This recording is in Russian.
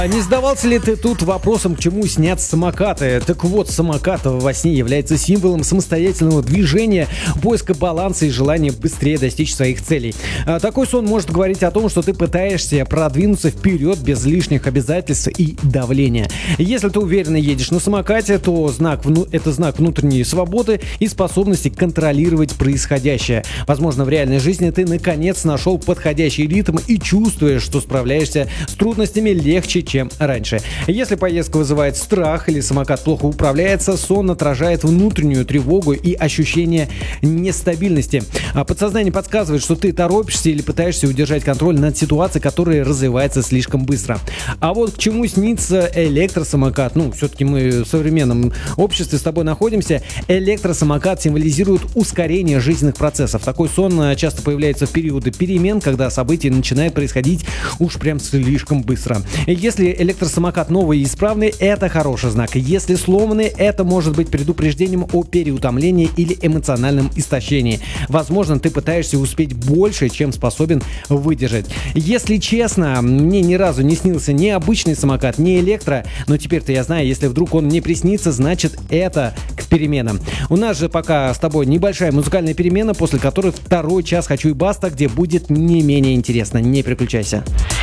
А не сдавался ли ты тут вопросом, к чему снятся самокаты? Так вот, самокат во сне является символом самостоятельного движения, поиска баланса и желания быстрее достичь своих целей. Такой сон может говорить о том, что ты пытаешься продвинуться вперед без лишних обязательств и давления. Если ты уверенно едешь на самокате, то это знак внутренней свободы и способности контролировать происходящее. Возможно, в реальной жизни ты наконец нашел подходящий ритм и чувствуешь, что справляешься с трудностями легче, чем раньше. Если поездка вызывает страх или самокат плохо управляется, сон отражает внутреннюю тревогу и ощущение нестабильности. Подсознание подсказывает, что ты торопишься или пытаешься удержать контроль над ситуацией, которая развивается слишком быстро. А вот к чему снится электросамокат? Все-таки мы в современном обществе с тобой находимся. Электросамокат символизирует ускорение жизненных процессов. Такой сон часто появляется в периоды перемен, когда события начинают происходить уж прям слишком быстро. Если электросамокат новый и исправный, это хороший знак. Если сломанный, это может быть предупреждением о переутомлении или эмоциональном истощении. Возможно, ты пытаешься успеть больше, чем способен выдержать. Если честно, мне ни разу не снился ни обычный самокат, ни электро, но теперь-то я знаю, если вдруг он мне приснится, значит это к переменам. У нас же пока с тобой небольшая музыкальная перемена, после которой второй час «Хочу и баста», где будет не менее интересно. Не переключайся.